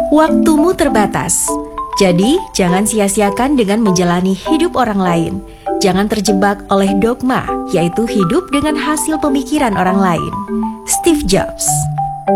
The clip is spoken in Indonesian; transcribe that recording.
Waktumu terbatas, jadi jangan sia-siakan dengan menjalani hidup orang lain. Jangan terjebak oleh dogma, yaitu hidup dengan hasil pemikiran orang lain. Steve Jobs.